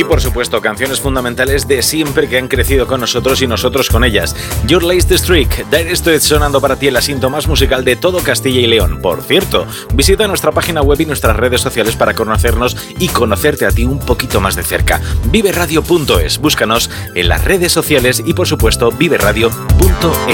por supuesto, canciones fundamentales de siempre que han crecido con nosotros y nosotros con ellas. Your Latest Streak, Dire Straits sonando para ti el asiento más musical de todo Castilla y León. Por cierto, visita nuestra página web y nuestras redes sociales para conocernos y conocerte a ti un poquito más de cerca. Viveradio.es, búscanos en las redes sociales y por supuesto viveradio.es.